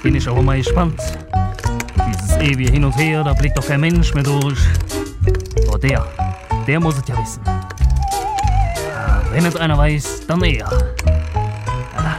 bin ich auch mal gespannt. Dieses ewige Hin und Her, da blickt doch kein Mensch mehr durch. Aber der muss es ja wissen. Ja, wenn es einer weiß, dann er. Ja.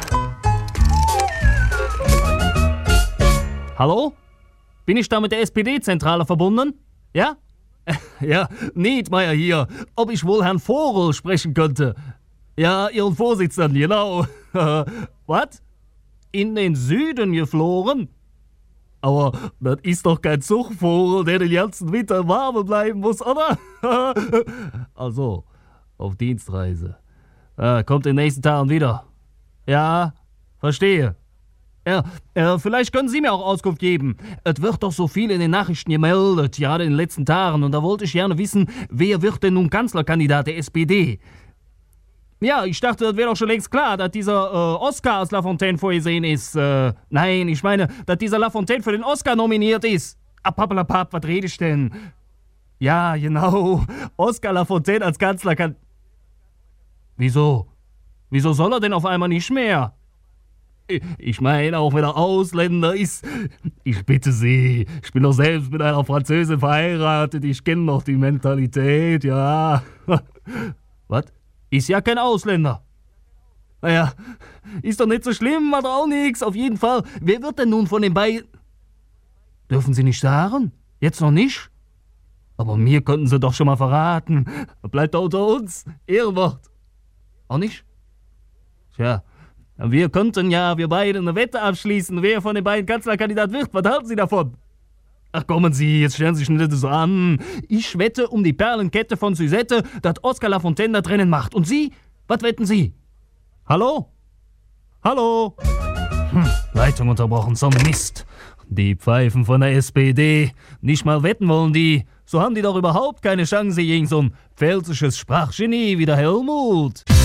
Hallo? Bin ich da mit der SPD-Zentrale verbunden? Ja? Ja, Niedmeier hier. Ob ich wohl Herrn Vogel sprechen könnte? Ja, Ihren Vorsitzenden, genau. Was? In den Süden geflogen? Aber das ist doch kein Zuchtvogel, der den ganzen Winter warm bleiben muss, oder? Also, auf Dienstreise. Kommt in den nächsten Tagen wieder. Ja, verstehe. Ja, vielleicht können Sie mir auch Auskunft geben. Es wird doch so viel in den Nachrichten gemeldet, gerade in den letzten Tagen. Und da wollte ich gerne wissen, wer wird denn nun Kanzlerkandidat der SPD? Ja, ich dachte, das wäre doch schon längst klar, dass dieser Oscar aus Lafontaine vorgesehen ist. Nein, ich meine, dass dieser Lafontaine für den Oscar nominiert ist. Pappelapapp, was rede ich denn? Ja, genau. Oscar Lafontaine als Kanzler kann... Wieso? Wieso soll er denn auf einmal nicht mehr? Ich meine, auch wenn er Ausländer ist. Ich bitte Sie, ich bin doch selbst mit einer Französin verheiratet. Ich kenne doch die Mentalität, ja. Was? Ist ja kein Ausländer. Naja, ist doch nicht so schlimm, macht auch nichts. Auf jeden Fall, wer wird denn nun von den beiden... Dürfen Sie nicht sagen? Jetzt noch nicht? Aber mir könnten Sie doch schon mal verraten. Bleibt doch unter uns. Ehrenwort. Auch nicht? Tja, wir könnten ja, wir beide, eine Wette abschließen, wer von den beiden Kanzlerkandidat wird. Was halten Sie davon? Ach, kommen Sie, jetzt stellen Sie sich nicht so an. Ich wette um die Perlenkette von Suzette, dass Oscar Lafontaine das Rennen macht. Und Sie? Was wetten Sie? Hallo? Hallo? Leitung unterbrochen, so Mist. Die Pfeifen von der SPD. Nicht mal wetten wollen die. So haben die doch überhaupt keine Chance gegen so ein pfälzisches Sprachgenie wie der Helmut.